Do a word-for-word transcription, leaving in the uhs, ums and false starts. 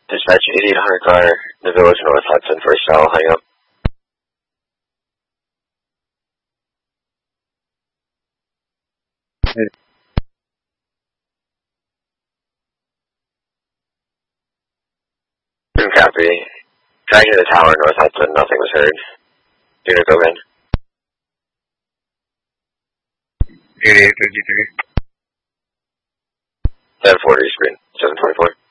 Dispatch eighty-eight hundred car, the Village North Hudson, first style, hang up. Hey. Room copy. Trying to the tower, North Hudson, nothing was heard. Unit, go in. eighty-eight fifty-three. seven forty, screen, seven twenty-four.